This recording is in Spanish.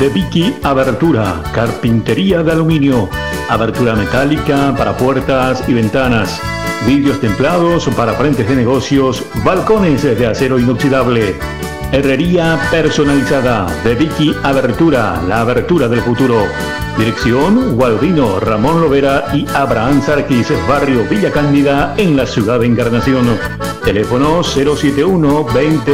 de Vicky Abertura, carpintería de aluminio, abertura metálica para puertas y ventanas, vidrios templados para frentes de negocios, balcones de acero inoxidable. Herrería personalizada de Vicky Abertura, la abertura del futuro. Dirección Gualdino, Ramón Lovera y Abraham Sarquis, barrio Villa Cándida, en la ciudad de Encarnación. Teléfono 071 20